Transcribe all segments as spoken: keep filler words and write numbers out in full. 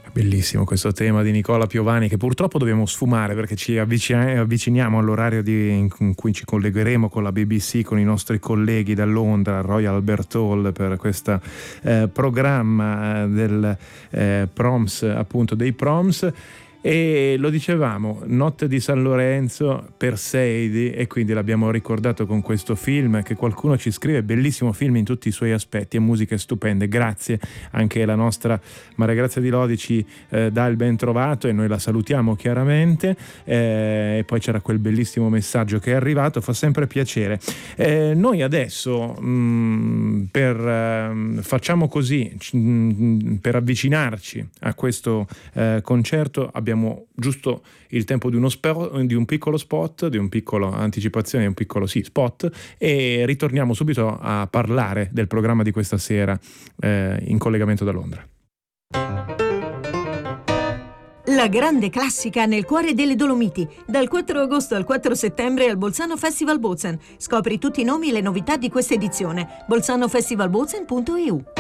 Bellissimo questo tema di Nicola Piovani, che purtroppo dobbiamo sfumare perché ci avviciniamo, avviciniamo all'orario di, in cui ci collegheremo con la B B C, con i nostri colleghi da Londra, Royal Albert Hall, per questo eh, programma del eh, proms, appunto dei proms. E lo dicevamo, Notte di San Lorenzo, Perseidi, e quindi l'abbiamo ricordato con questo film che qualcuno ci scrive: bellissimo film in tutti i suoi aspetti e musiche stupende. Grazie, anche la nostra Maria Grazia Di Lodi ci eh, dà il ben trovato e noi la salutiamo chiaramente. Eh, e poi c'era quel bellissimo messaggio che è arrivato, fa sempre piacere. Eh, noi adesso mh, per eh, facciamo così mh, per avvicinarci a questo eh, concerto abbiamo Abbiamo giusto il tempo di uno spot, di un piccolo spot, di un piccolo anticipazione, un piccolo sì, spot, e ritorniamo subito a parlare del programma di questa sera eh, in collegamento da Londra. La grande classica nel cuore delle Dolomiti, dal quattro agosto al quattro settembre al Bolzano Festival Bozen. Scopri tutti i nomi e le novità di questa edizione. bolzano festival bozen punto e u.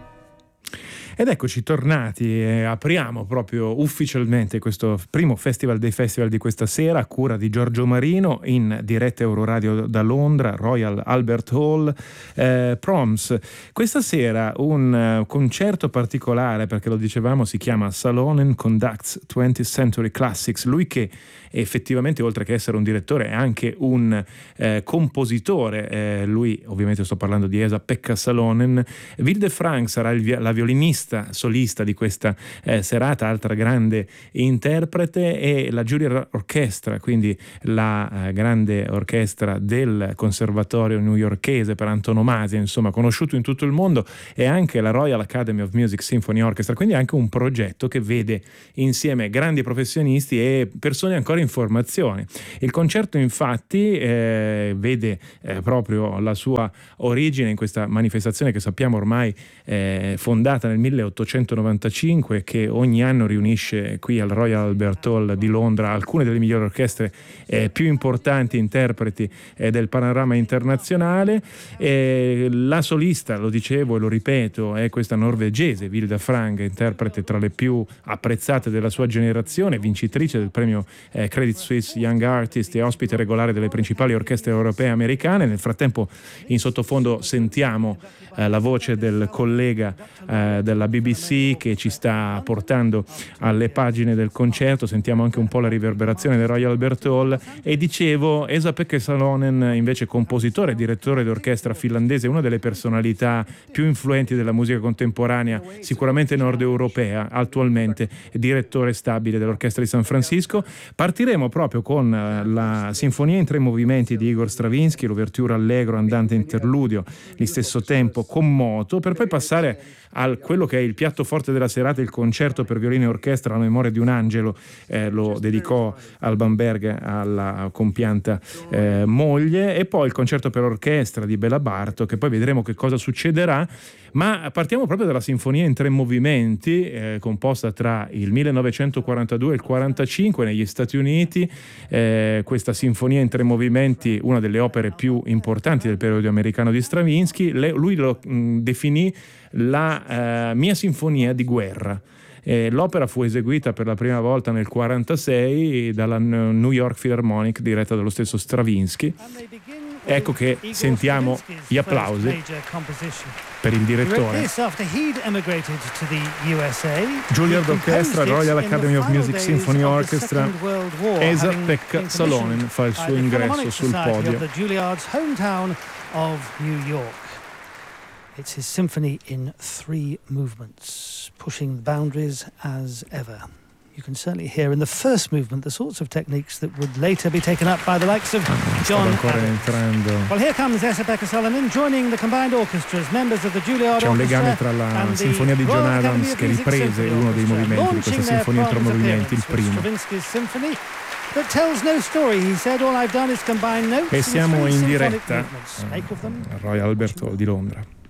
Ed eccoci tornati e apriamo proprio ufficialmente questo primo festival dei festival di questa sera a cura di Giorgio Marino, in diretta Euroradio da Londra, Royal Albert Hall, eh, Proms. Questa sera un uh, concerto particolare, perché lo dicevamo, si chiama Salonen Conducts twentieth Century Classics. Lui che effettivamente, oltre che essere un direttore, è anche un eh, compositore. Eh, lui, ovviamente sto parlando di Esa-Pekka Salonen. Wilde Frank sarà il vi- la violinista solista di questa eh, serata, altra grande interprete, e la Juilliard Orchestra, quindi la eh, grande orchestra del conservatorio newyorkese per antonomasia, insomma conosciuto in tutto il mondo, e anche la Royal Academy of Music Symphony Orchestra, quindi anche un progetto che vede insieme grandi professionisti e persone ancora in formazione. Il concerto infatti eh, vede eh, proprio la sua origine in questa manifestazione che sappiamo ormai eh, fondata nel milleottocentonovantacinque, che ogni anno riunisce qui al Royal Albert Hall di Londra alcune delle migliori orchestre eh, più importanti interpreti eh, del panorama internazionale. Eh, la solista, lo dicevo e lo ripeto, è questa norvegese Wilde Frank, interprete tra le più apprezzate della sua generazione, vincitrice del premio eh, Credit Suisse Young Artist e ospite regolare delle principali orchestre europee e americane. Nel frattempo in sottofondo sentiamo eh, la voce del collega eh, della B B C che ci sta portando alle pagine del concerto, sentiamo anche un po' la riverberazione del Royal Albert Hall. E dicevo, Esa-Pekka Salonen, invece compositore e direttore d'orchestra finlandese, una delle personalità più influenti della musica contemporanea, sicuramente nord europea, attualmente direttore stabile dell'Orchestra di San Francisco. Partiremo proprio con la Sinfonia in tre movimenti di Igor Stravinsky, l'ouverture allegro, andante, interludio, allo stesso tempo con moto, per poi passare a quello che è il piatto forte della serata, il concerto per violino e orchestra, la memoria di un angelo. Eh, lo dedicò Alban Berg alla compianta eh, moglie, e poi il concerto per orchestra di Béla Bartók, che poi vedremo che cosa succederà. Ma partiamo proprio dalla Sinfonia in tre movimenti, eh, composta tra il millenovecentoquarantadue e il quarantacinque negli Stati Uniti. Eh, questa Sinfonia in tre movimenti, una delle opere più importanti del periodo americano di Stravinsky. Le, lui lo mh, definì la eh, mia sinfonia di guerra. Eh, l'opera fu eseguita per la prima volta nel quarantasei dalla New York Philharmonic, diretta dallo stesso Stravinsky. Ecco che sentiamo gli applausi per il direttore. Juilliard Orchestra, Royal Academy of Music Symphony Orchestra. Esa-Pekka Salonen fa il suo ingresso sul podio. It's his symphony in three movements, pushing the boundaries as ever. You can certainly hear in the first movement the sorts of techniques that would later be taken up by the likes of John Abbott. Well, here comes Esa-Pekka Salonen joining the combined orchestras, members of the Juilliard Orchestra. C'è un legame tra la sinfonia di John Adams, che riprese uno dei movimenti di questa sinfonia in tre movimenti, il primo. That tells no story. He said, all I've done is combine notes. E siamo in diretta al Royal Albert Hall di Londra.